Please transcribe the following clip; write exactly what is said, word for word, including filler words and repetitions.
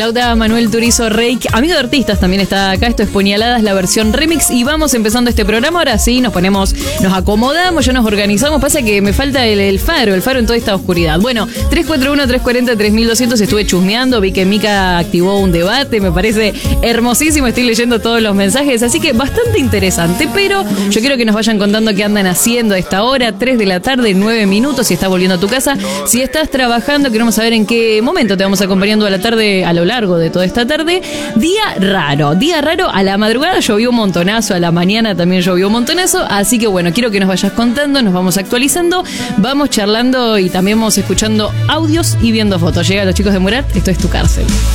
Lauta Manuel Turizo Reik, amigo de artistas, también está acá. Esto es Puñaladas, la versión remix. Y vamos empezando este programa. Ahora sí, nos ponemos, nos acomodamos, ya nos organizamos. Pasa que me falta el, el faro, el faro en toda esta oscuridad. Bueno, tres cuatro uno, tres cuatro cero, tres mil doscientos, estuve chusmeando. Vi que Mica activó un debate. Me parece hermosísimo. Estoy leyendo todos los mensajes. Así que bastante interesante. Pero yo quiero que nos vayan contando qué andan haciendo a esta hora. tres de la tarde, nueve minutos. Si estás volviendo a tu casa. Si estás trabajando, queremos saber en qué momento te vamos acompañando a la tarde, a lo largo de toda esta tarde. Día raro, día raro. A la madrugada llovió un montonazo, a la mañana también llovió un montonazo. Así que bueno, quiero que nos vayas contando, nos vamos actualizando, vamos charlando y también vamos escuchando audios y viendo fotos. Llegan los chicos de Murat, esto es Tu Cárcel.